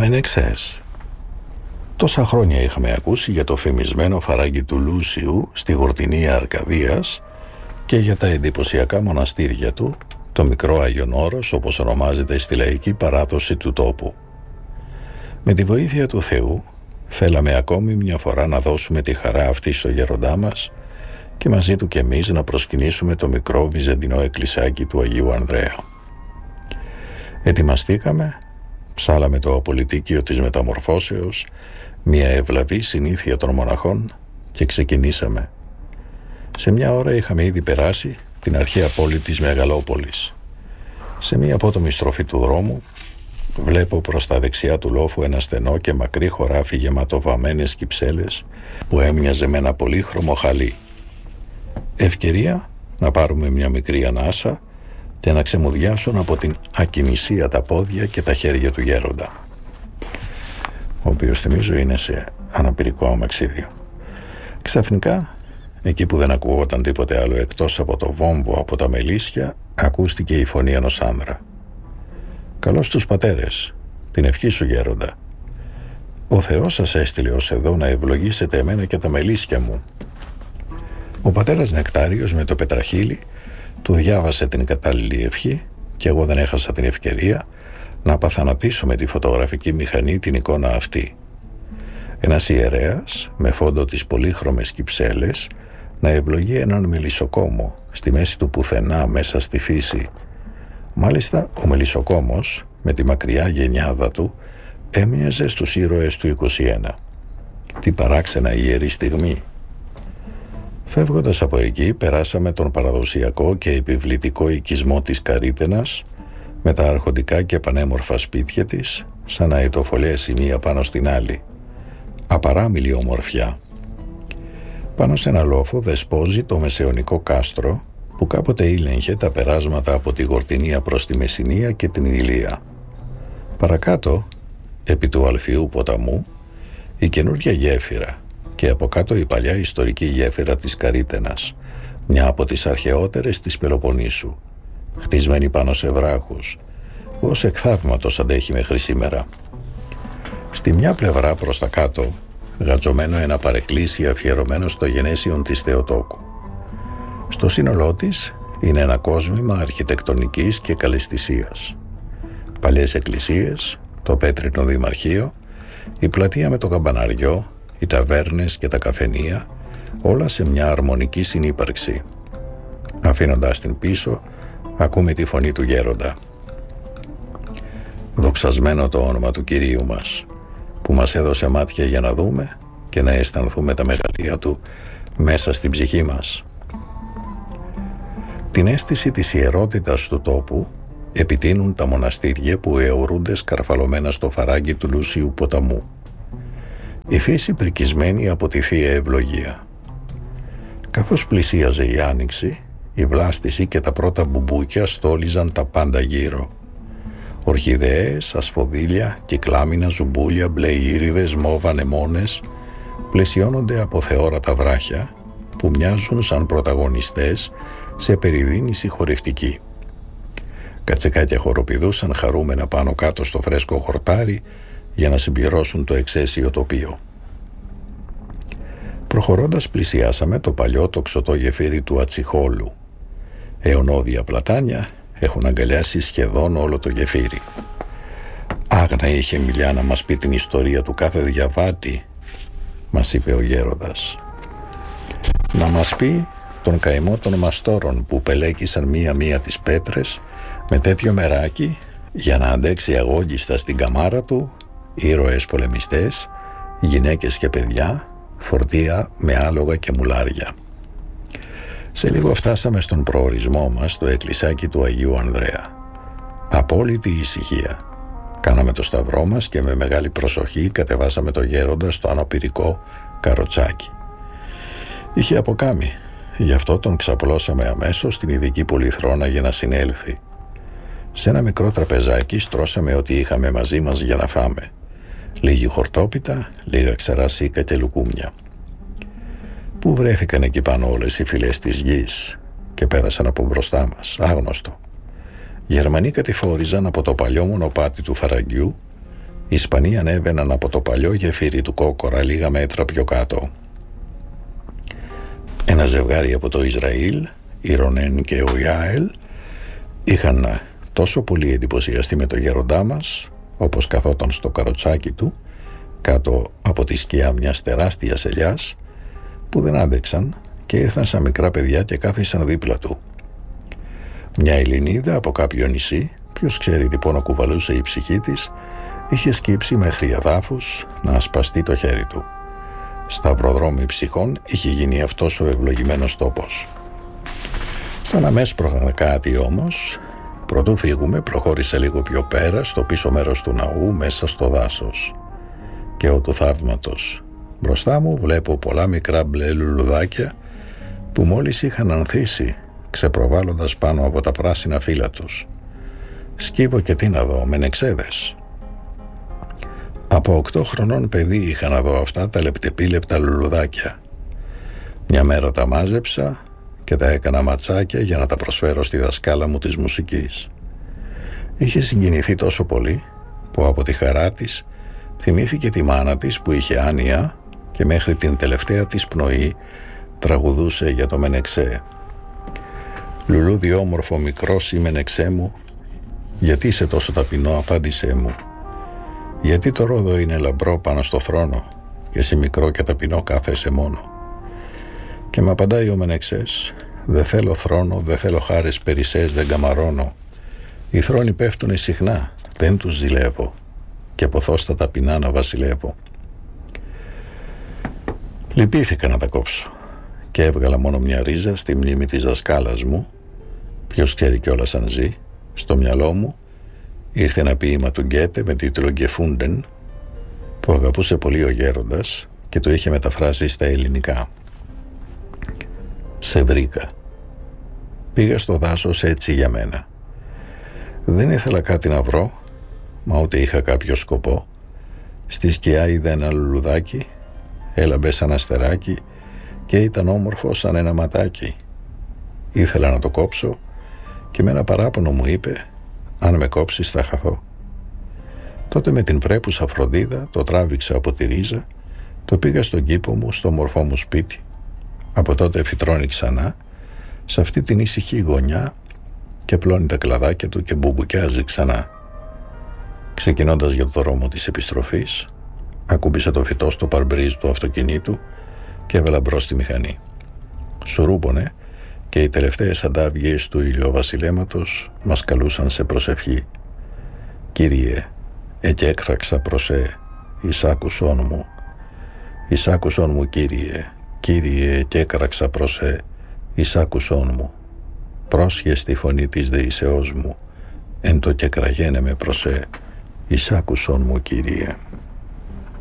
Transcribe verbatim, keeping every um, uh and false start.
Αμενεξές. Τόσα χρόνια είχαμε ακούσει για το φημισμένο φαράγγι του Λούσιου στη Γορτινία Αρκαδίας και για τα εντυπωσιακά μοναστήρια του, το μικρό Άγιον Όρος, όπως ονομάζεται στη λαϊκή παράδοση του τόπου. Με τη βοήθεια του Θεού θέλαμε ακόμη μια φορά να δώσουμε τη χαρά αυτή στο γέροντά μας και μαζί του κι εμείς να προσκυνήσουμε το μικρό βυζαντινό εκκλησάκι του Αγίου Ανδρέα. Ετοιμαστήκαμε, ψάλαμε το απολυτίκιο της μεταμορφώσεως, μια ευλαβή συνήθεια των μοναχών και ξεκινήσαμε. Σε μια ώρα είχαμε ήδη περάσει την αρχαία πόλη της Μεγαλόπολης. Σε μια απότομη στροφή του δρόμου βλέπω προς τα δεξιά του λόφου ένα στενό και μακρύ χωράφι γεμάτο βαμμένες κυψέλες που έμοιαζε με ένα πολύχρωμο χαλί. Ευκαιρία να πάρουμε μια μικρή ανάσα και να ξεμουδιάσουν από την ακινησία τα πόδια και τα χέρια του γέροντα, ο οποίος θυμίζω είναι σε αναπηρικό αμαξίδιο. Ξαφνικά, εκεί που δεν ακούγονταν τίποτε άλλο εκτός από το βόμβο από τα μελίσια, ακούστηκε η φωνή ενός άνδρα. «Καλώς τους πατέρες, την ευχή σου γέροντα. Ο Θεός σας έστειλε ως εδώ να ευλογήσετε εμένα και τα μελίσια μου». Ο πατέρας Νεκτάριος με το πετραχύλι του διάβασε την κατάλληλη ευχή και εγώ δεν έχασα την ευκαιρία να απαθανατήσω με τη φωτογραφική μηχανή την εικόνα αυτή. Ένας ιερέας με φόντο τις πολύχρωμες κυψέλες να ευλογεί έναν μελισσοκόμο στη μέση του πουθενά μέσα στη φύση. Μάλιστα ο μελισσοκόμος με τη μακριά γενιάδα του έμοιαζε στους ήρωες του είκοσι ένα. Τι παράξενα ιερή στιγμή. Φεύγοντας από εκεί περάσαμε τον παραδοσιακό και επιβλητικό οικισμό της Καρύτενας με τα αρχοντικά και πανέμορφα σπίτια της σαν αετοφολές η μία πάνω στην άλλη. Απαράμιλη ομορφιά. Πάνω σε ένα λόφο δεσπόζει το μεσαιωνικό κάστρο που κάποτε ήλεγχε τα περάσματα από τη Γορτινία προς τη Μεσσηνία και την Ηλία. Παρακάτω, επί του Αλφιού ποταμού, η καινούργια γέφυρα και από κάτω η παλιά ιστορική γέφυρα της Καρύτενας, μια από τις αρχαιότερες της Πελοποννήσου, χτισμένη πάνω σε βράχους, που ως εκ θαύματος αντέχει μέχρι σήμερα. Στη μια πλευρά προς τα κάτω, γατζωμένο ένα παρεκκλήσι αφιερωμένο στο γενέσιον της Θεοτόκου. Στο σύνολό της είναι ένα κόσμημα αρχιτεκτονικής και καλλαισθησίας. Παλιές εκκλησίες, το πέτρινο δημαρχείο, η πλατεία με το καμπαναριό, οι ταβέρνες και τα καφενεία, όλα σε μια αρμονική συνύπαρξη. Αφήνοντας την πίσω, ακούμε τη φωνή του γέροντα. Δοξασμένο το όνομα του Κυρίου μας, που μας έδωσε μάτια για να δούμε και να αισθανθούμε τα μεγαλεία του μέσα στην ψυχή μας. Την αίσθηση της ιερότητας του τόπου επιτείνουν τα μοναστήρια που αιωρούνται σκαρφαλωμένα στο φαράγγι του Λούσιου ποταμού. Η φύση πρικισμένη από τη Θεία Ευλογία. Καθώς πλησίαζε η άνοιξη, η βλάστηση και τα πρώτα μπουμπούκια στόλιζαν τα πάντα γύρω. Ορχιδέες, ασφοδίλια, κυκλάμινα, ζουμπούλια, μπλε ήριδες, μόβ ανεμόνες πλαισιώνονται από θεόρατα βράχια που μοιάζουν σαν πρωταγωνιστές σε περιδίνηση χορευτική. Κατσικάκια χοροπηδούσαν χαρούμενα πάνω κάτω στο φρέσκο χορτάρι για να συμπληρώσουν το εξαίσιο τοπίο. Προχωρώντας πλησιάσαμε το παλιό τοξωτό γεφύρι του Ατσιχόλου. Αιωνώδια πλατάνια έχουν αγκαλιάσει σχεδόν όλο το γεφύρι. «Άγνα είχε μιλιά να μας πει την ιστορία του κάθε διαβάτη», μας είπε ο γέροντας. «Να μας πει τον καημό των μαστόρων που πελέκησαν μία-μία τις πέτρες με τέτοιο μεράκι για να αντέξει αγόγιστα στην καμάρα του ήρωες πολεμιστές, γυναίκες και παιδιά, φορτία με άλογα και μουλάρια». Σε λίγο φτάσαμε στον προορισμό μας, το εκκλησάκι του Αγίου Ανδρέα. Απόλυτη ησυχία. Κάναμε το σταυρό μας και με μεγάλη προσοχή κατεβάσαμε το γέροντα στο αναπηρικό καροτσάκι. Είχε αποκάμει, γι' αυτό τον ξαπλώσαμε αμέσως στην ειδική πολυθρόνα για να συνέλθει. Σε ένα μικρό τραπεζάκι στρώσαμε ό,τι είχαμε μαζί μας για να φάμε. Λίγη χορτόπιτα, λίγα ξερασίκα και λουκούμια. Πού βρέθηκαν εκεί πάνω όλες οι φυλές της γης και πέρασαν από μπροστά μας, άγνωστο. Οι Γερμανοί κατηφόριζαν από το παλιό μονοπάτι του φαραγγιού, Οι Ισπανοί ανέβαιναν από το παλιό γεφύρι του Κόκορα λίγα μέτρα πιο κάτω. Ένα ζευγάρι από το Ισραήλ, η Ρονέν και ο Ιάελ, είχαν τόσο πολύ εντυπωσιαστεί με το γέροντά μας, όπως καθόταν στο καροτσάκι του, κάτω από τη σκιά μιας τεράστιας ελιάς, που δεν άντεξαν και ήρθαν σαν μικρά παιδιά και κάθισαν δίπλα του. Μια Ελληνίδα από κάποιο νησί, ποιος ξέρει τι πόνο κουβαλούσε η ψυχή της, είχε σκύψει μέχρι εδάφους να ασπαστεί το χέρι του. Σταυροδρόμι ψυχών είχε γίνει αυτός ο ευλογημένος τόπος. Σαν να με έσπρωγαν κάτι όμως, πρωτού φύγουμε, προχώρησε λίγο πιο πέρα στο πίσω μέρος του ναού, μέσα στο δάσος. Και ο του θαύματος. Μπροστά μου βλέπω πολλά μικρά μπλε λουλουδάκια που μόλις είχαν ανθίσει, ξεπροβάλλοντας πάνω από τα πράσινα φύλλα τους. Σκύβω και τι να δω, μενεξέδες. Από οκτώ χρονών παιδί είχα να δω αυτά τα λεπτεπίλεπτα λουλουδάκια. Μια μέρα τα μάζεψα και τα έκανα ματσάκια για να τα προσφέρω στη δασκάλα μου της μουσικής. Είχε συγκινηθεί τόσο πολύ που από τη χαρά της θυμήθηκε τη μάνα της που είχε άνοια και μέχρι την τελευταία της πνοή τραγουδούσε για το Μενεξέ. «Λουλούδι όμορφο μικρό ή Μενεξέ μου, γιατί είσαι τόσο ταπεινό, απάντησέ μου. Γιατί το ρόδο είναι λαμπρό πάνω στο θρόνο και εσύ μικρό και ταπεινό κάθεσαι μόνο». Και μ' απαντάει ο Μενεξές, «Δε θέλω θρόνο, δε θέλω χάρες περισσές, δεν καμαρώνω. Οι θρόνοι πέφτουνε συχνά, δεν τους ζηλεύω και ποθώ στα ταπεινά να βασιλεύω». Λυπήθηκα να τα κόψω και έβγαλα μόνο μια ρίζα στη μνήμη της δασκάλας μου. Ποιος ξέρει κιόλας αν ζει. Στο μυαλό μου ήρθε ένα ποίημα του Γκέτε με τίτλο «Γκεφούντεν» που αγαπούσε πολύ ο γέροντας και το είχε μεταφράσει στα ελληνικά. «Σε βρήκα. Πήγα στο δάσος έτσι για μένα. Δεν ήθελα κάτι να βρω, μα ούτε είχα κάποιο σκοπό. Στη σκιά είδα ένα λουλουδάκι, έλαμπε σαν αστεράκι και ήταν όμορφο σαν ένα ματάκι. Ήθελα να το κόψω και με ένα παράπονο μου είπε, αν με κόψεις θα χαθώ. Τότε με την πρέπουσα φροντίδα το τράβηξα από τη ρίζα, το πήγα στον κήπο μου, στο μορφό μου σπίτι. Από τότε φυτρώνει ξανά, σε αυτή την ήσυχη γωνιά και πλώνει τα κλαδάκια του και μπουμπουκιάζει ξανά. Ξεκινώντας για το δρόμο της επιστροφής, ακούμπησα το φυτό στο παρμπρίζ του αυτοκινήτου και έβαλα μπρος τη μηχανή. Σουρούπωνε και οι τελευταίες αντάβιες του ηλιοβασιλέματος μας καλούσαν σε προσευχή. «Κύριε, εκέκραξα προσέ, εις άκουσον μου. Εις άκουσον μου, Κύριε, Κύριε, εκέκραξα προσέ, εις άκουσον μου. Πρόσχε στη φωνή της δεήσεώς μου, εν το κεκραγένε με προσέ, εις άκουσον μου, Κύριε».